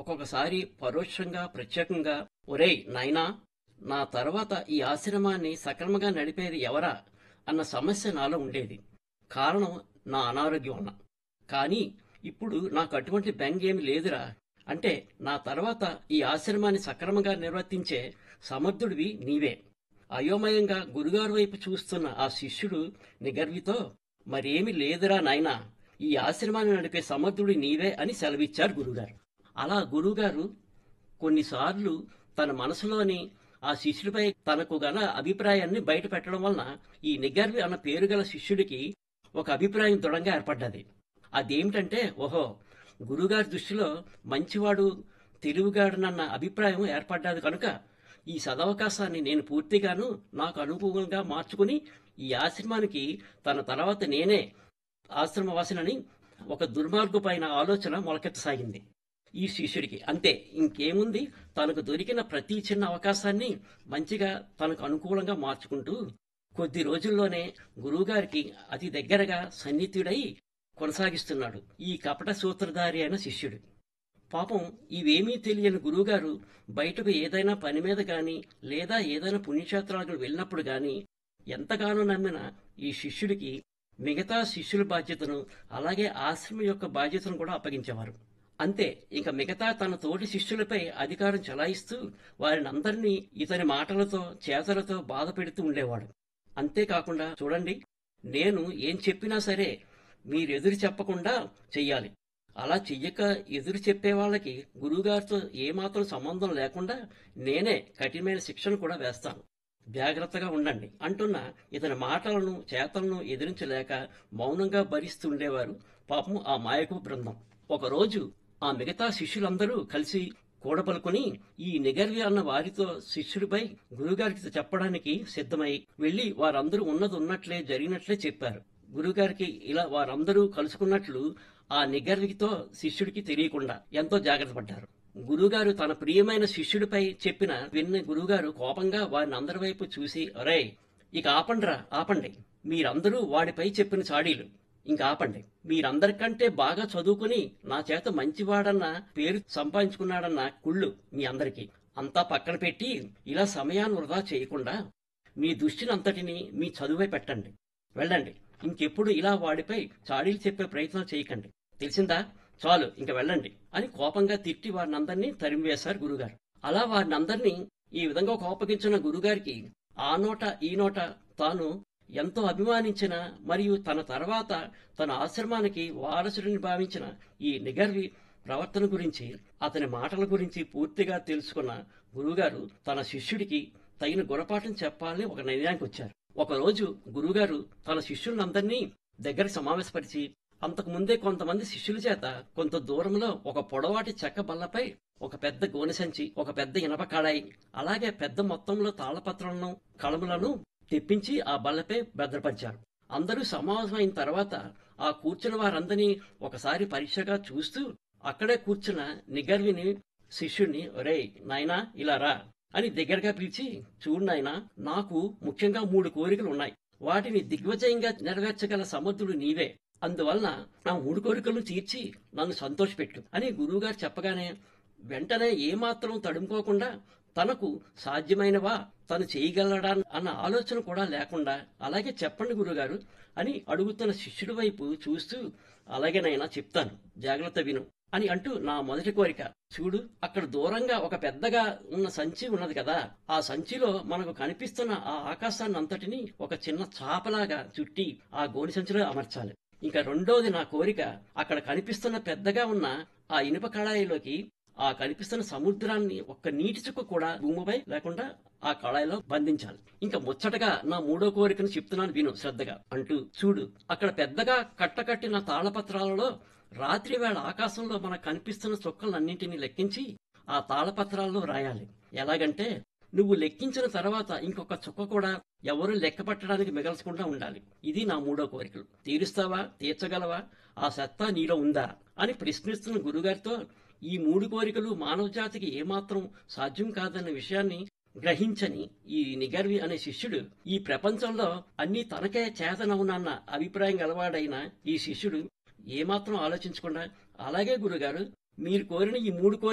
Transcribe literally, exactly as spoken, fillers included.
ఒక్కొక్కసారి పరోక్షంగా ప్రత్యేకంగా ఒరేయ్ నాయనా, నా తర్వాత ఈ ఆశ్రమాన్ని సక్రమంగా నడిపేది ఎవరా అన్న సమస్య నాలో ఉండేది. కారణం నా అనారోగ్యం అన్న. కానీ ఇప్పుడు నాకు అటువంటి బెంగేమి లేదురా. అంటే నా తర్వాత ఈ ఆశ్రమాన్ని సక్రమంగా నిర్వర్తించే సమర్థుడివి నీవే. అయోమయంగా గురుగారు వైపు చూస్తున్న ఆ శిష్యుడు నిగర్వితో, మరేమి లేదురా నాయనా, ఈ ఆశ్రమాన్ని నడిపే సమర్థుడు నీవే అని సెలవిచ్చారు గురుగారు. అలా గురుగారు కొన్నిసార్లు తన మనసులోని ఆ శిష్యుడిపై తనకు గల అభిప్రాయాన్ని బయట పెట్టడం వలన ఈ నిగర్వి అన్న పేరు గల శిష్యుడికి ఒక అభిప్రాయం దృఢంగా ఏర్పడ్డది. అదేమిటంటే, ఓహో, గురుగారి దృష్టిలో మంచివాడు, తెలివిగాడనన్న అభిప్రాయం ఏర్పడ్డది కనుక ఈ సదవకాశాన్ని నేను పూర్తిగాను నాకు అనుకూలంగా మార్చుకుని ఈ ఆశ్రమానికి తన తర్వాత నేనే ఆశ్రమవాసినని ఒక దుర్మార్గుపైన ఆలోచన మొలకెత్తసాగింది ఈ శిష్యుడికి. అంతే, ఇంకేముంది, తనకు దొరికిన ప్రతి చిన్న అవకాశాన్ని మంచిగా తనకు అనుకూలంగా మార్చుకుంటూ కొద్ది రోజుల్లోనే గురువుగారికి అతి దగ్గరగా సన్నిహితుడై కొనసాగిస్తున్నాడు ఈ కపట సూత్రధారి అయిన శిష్యుడు. పాపం ఇవేమీ తెలియని గురువుగారు బయటకు ఏదైనా పని మీద గాని లేదా ఏదైనా పుణ్యక్షేత్రాలకు వెళ్ళినప్పుడు గాని ఎంతగానో నమ్మిన ఈ శిష్యుడికి మిగతా శిష్యుల బాధ్యతను అలాగే ఆశ్రమం యొక్క బాధ్యతను కూడా అప్పగించేవారు. అంతే, ఇక మిగతా తన తోటి శిష్యులపై అధికారం చెలాయిస్తూ వారిని అందరినీ ఇతని మాటలతో చేతలతో బాధ పెడుతూ ఉండేవాడు. అంతేకాకుండా చూడండి, నేను ఏం చెప్పినా సరే మీరెదురు చెప్పకుండా చెయ్యాలి. అలా చెయ్యక ఎదురు చెప్పే వాళ్ళకి గురువుగారితో ఏమాత్రం సంబంధం లేకుండా నేనే కఠినమైన శిక్షను కూడా వేస్తాను, జాగ్రత్తగా ఉండండి అంటున్న ఇతని మాటలను చేతలను ఎదిరించలేక మౌనంగా భరిస్తుండేవారు పాపం ఆ మాయకు బృందం. ఒకరోజు ఆ మిగతా శిష్యులందరూ కలిసి కూడబలుకుని ఈ నిగర్వి అన్న వారితో శిష్యుడిపై గురుగారికి చెప్పడానికి సిద్ధమై వెళ్లి వారందరూ ఉన్నది ఉన్నట్లే జరిగినట్లే చెప్పారు. గురుగారికి ఇలా వారందరూ కలుసుకున్నట్లు ఆ నిగర్వితో శిష్యుడికి తెలియకుండా ఎంతో జాగ్రత్త పడ్డారు. గురుగారు తన ప్రియమైన శిష్యుడిపై చెప్పిన విన్న గురుగారు కోపంగా వారిని అందరి వైపు చూసి, ఒరే, ఇక ఆపండ్రా, ఆపండి, మీరందరూ వాడిపై చెప్పిన చాడీలు ఇంకా ఆపండి. మీరందరికంటే బాగా చదువుకుని నా చేత మంచివాడన్న పేరు సంపాదించుకున్నాడన్న కుళ్ళు మీ అందరికీ. అంతా పక్కన పెట్టి ఇలా సమయాన్ని వృధా చేయకుండా మీ దృష్టిని అంతటిని మీ చదువై పెట్టండి. వెళ్ళండి, ఇంకెప్పుడు ఇలా వాడిపై చాడీలు చెప్పే ప్రయత్నం చేయకండి, తెలిసిందా? చాలు, ఇంక వెళ్ళండి అని కోపంగా తిట్టి వారినందరినీ తరిమివేశారు గురుగారు. అలా వారినందరినీ ఈ విధంగా కోపగించిన గురుగారికి ఆ నోట ఈ నోట తాను ఎంతో అభిమానించిన మరియు తన తర్వాత తన ఆశ్రమానికి వారసుడిని భావించిన ఈ నిగర్వి ప్రవర్తన గురించి, అతని మాటల గురించి పూర్తిగా తెలుసుకున్న గురువుగారు తన శిష్యుడికి తగిన గుణపాఠం చెప్పాలని ఒక నిర్ణయానికి వచ్చారు. ఒకరోజు గురువుగారు తన శిష్యులందరినీ దగ్గర సమావేశపరిచి అంతకు ముందే కొంతమంది శిష్యుల చేత కొంత దూరంలో ఒక పొడవాటి చెక్క బల్లపై ఒక పెద్ద గోనె సంచి, ఒక పెద్ద ఇనప కళాయి, అలాగే పెద్ద మొత్తంలో తాళపత్రాలను కళములను తెప్పించి ఆ బల్లపై భద్రపరిచారు. అందరూ సమావేశమైన తర్వాత ఆ కూర్చున్న వారందరినీ ఒకసారి పరీక్షగా చూస్తూ అక్కడే కూర్చున్న నిగర్విని శిష్యుడిని, ఒరేయ్ నాయనా, ఇలా రా అని దగ్గరగా పిలిచి, చూడు నాయనా, నాకు ముఖ్యంగా మూడు కోరికలు ఉన్నాయి. వాటిని దిగ్విజయంగా నెరవేర్చగల సమర్థుడు నీవే. అందువలన నా మూడు కోరికలను తీర్చి నన్ను సంతోషపెట్టు అని గురువుగారు చెప్పగానే వెంటనే ఏమాత్రం తడుముకోకుండా తనకు సాధ్యమైనవా తను చేయగలడా అన్న ఆలోచన కూడా లేకుండా, అలాగే చెప్పండి గురుగారు అని అడుగుతున్న శిష్యుడి వైపు చూస్తూ, అలాగేనైనా చెప్తాను, జాగ్రత్త విను అని అంటూ, నా మొదటి కోరిక చూడు, అక్కడ దూరంగా ఒక పెద్దగా ఉన్న సంచి ఉన్నది కదా, ఆ సంచిలో మనకు కనిపిస్తున్న ఆ ఆకాశాన్ని అంతటిని ఒక చిన్న చాపలాగా చుట్టి ఆ గోని సంచిలో అమర్చాలి. ఇంకా రెండోది నా కోరిక, అక్కడ కనిపిస్తున్న పెద్దగా ఉన్న ఆ ఇనుప కళాయిలోకి ఆ కనిపిస్తున్న సముద్రాన్ని ఒక్క నీటి చుక్క కూడా భూమిపై లేకుండా ఆ కళాయిలో బంధించాలి. ఇంకా ముచ్చటగా నా మూడో కోరికను చెప్తున్నాను, విను శ్రద్ధగా అంటూ, చూడు, అక్కడ పెద్దగా కట్టకట్టిన తాళపత్రాలలో రాత్రి వేళ ఆకాశంలో మనకు కనిపిస్తున్న చుక్కలన్నింటినీ లెక్కించి ఆ తాళపత్రాల్లో రాయాలి. ఎలాగంటే, నువ్వు లెక్కించిన తర్వాత ఇంకొక చుక్క కూడా ఎవరు లెక్క పట్టడానికి మిగల్చకుండా ఉండాలి. ఇది నా మూడో కోరికలు. తీరుస్తావా? తీర్చగలవా? ఆ సత్తా నీలో ఉందా అని ప్రశ్నిస్తున్న గురుగారితో, ఈ మూడు కోరికలు మానవ జాతికి ఏమాత్రం సాధ్యం కాదన్న విషయాన్ని గ్రహించని ఈ నిగర్వి అనే శిష్యుడు, ఈ ప్రపంచంలో అన్నీ తనకే చేతనవునన్న అభిప్రాయం గలవాడైన ఈ శిష్యుడు ఏమాత్రం ఆలోచించకుండా, అలాగే గురుగారు, మీరు కోరిన ఈ మూడు కోరికలు